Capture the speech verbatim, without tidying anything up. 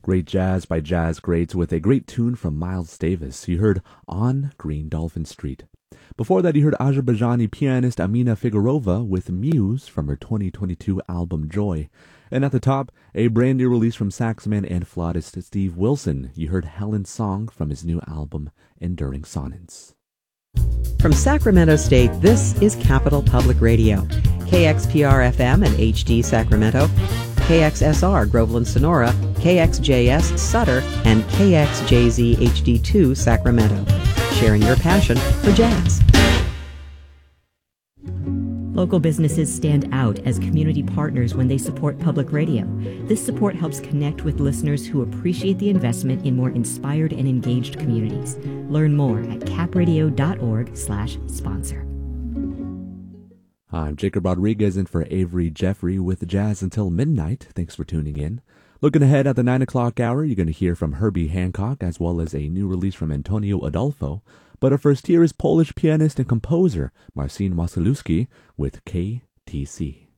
Great jazz by jazz greats with a great tune from Miles Davis. You heard On Green Dolphin Street. Before that, you heard Azerbaijani pianist Amina Figurova with Muse from her twenty twenty-two album Joy. And at the top, a brand new release from saxoman and flautist Steve Wilson. You heard Helen's Song from his new album Enduring Sonnets. From Sacramento State, this is Capital Public Radio. K X P R F M and H D Sacramento, K X S R Groveland Sonora, K X J S Sutter, and K X J Z H D two Sacramento. Sharing your passion for jazz. Local businesses stand out as community partners when they support public radio. This support helps connect with listeners who appreciate the investment in more inspired and engaged communities. Learn more at capradio.org slash sponsor. I'm Jacob Rodriguez in for Avery Jeffrey with Jazz Until Midnight. Thanks for tuning in. Looking ahead at the nine o'clock hour, you're going to hear from Herbie Hancock as well as a new release from Antonio Adolfo. But our first here is Polish pianist and composer Marcin Wasilewski with K T C.